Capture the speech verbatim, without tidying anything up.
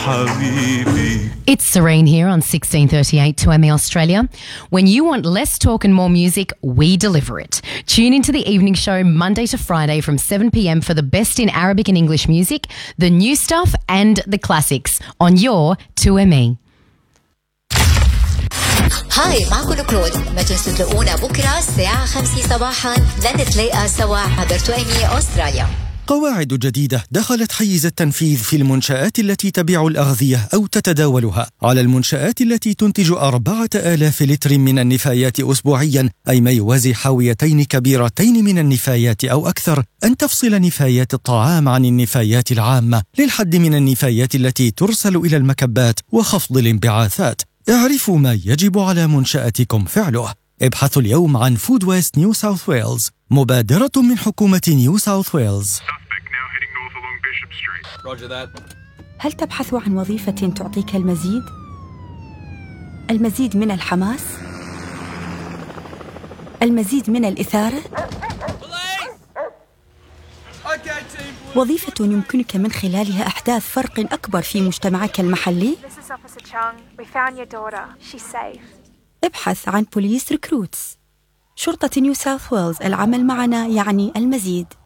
It's Serene here on sixteen thirty-eight two M E Australia. When you want less talk and more music, we deliver it. Tune into the evening show Monday to Friday from seven p.m. for the best in Arabic and English music, the new stuff and the classics on your two M E. هاي معكم كلود. ما تنسوا تلاقونا بكرة الساعة خمسة صباحا لنتلاقى سوا عبر تو إم إي أستراليا. قواعد جديدة دخلت حيز التنفيذ في المنشآت التي تبيع الأغذية أو تتداولها. على المنشآت التي تنتج أربعة آلاف لتر من النفايات أسبوعياً، أي ما يوازي حاويتين كبيرتين من النفايات أو أكثر، أن تفصل نفايات الطعام عن النفايات العامة للحد من النفايات التي ترسل إلى المكبات وخفض الانبعاثات. اعرفوا ما يجب على منشأتكم فعله. ابحثوا اليوم عن فود ويست نيو ساوث ويلز، مبادرة من حكومة نيو ساوث ويلز. هل تبحث عن وظيفة تعطيك المزيد؟ المزيد من الحماس؟ المزيد من الإثارة؟ وظيفة يمكنك من خلالها إحداث فرق أكبر في مجتمعك المحلي؟ ابحث عن بوليس ريكروتس. شرطة نيو ساوث ويلز، العمل معنا يعني المزيد.